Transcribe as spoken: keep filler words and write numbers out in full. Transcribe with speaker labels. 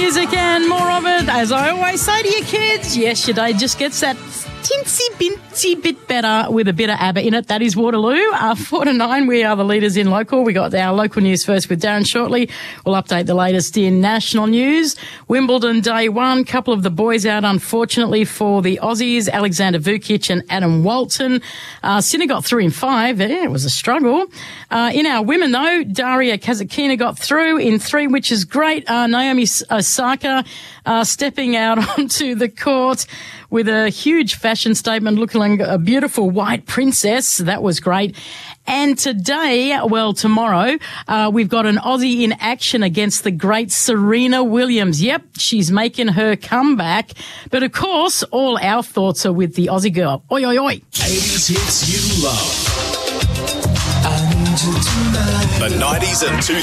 Speaker 1: music and more of it. As I always say to you kids, yes, your day just gets that tinsy bintsy bit better with a bit of ABBA in it. That is Waterloo. Uh, four to nine, we are the leaders in local. We got our local news first with Darren shortly. We'll update the latest in national news. Wimbledon day one, couple of the boys out unfortunately for the Aussies, Alexander Vukic and Adam Walton. Uh, Sinner got through in five. Yeah, it was a struggle. Uh, in our women though, Daria Kazakina got through in three, which is great. Uh, Naomi Osaka uh, stepping out onto the court with a huge fashion statement, looking like a beautiful white princess. That was great. And today, well, tomorrow, uh, we've got an Aussie in action against the great Serena Williams. Yep, she's making her comeback. But of course, all our thoughts are with the Aussie girl. Oi, oi, oi.
Speaker 2: eighties hits you love. I need you tonight. The nineties and two